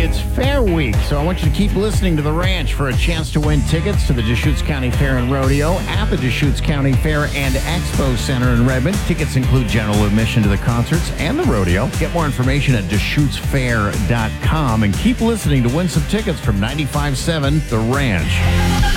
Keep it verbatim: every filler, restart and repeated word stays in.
It's Fair Week, so I want you to keep listening to The Ranch for a chance to win tickets to the Deschutes County Fair and Rodeo at the Deschutes County Fair and Expo Center in Redmond. Tickets include general admission to the concerts and the rodeo. Get more information at Deschutes Fair dot com and keep listening to win some tickets from ninety-five point seven The Ranch.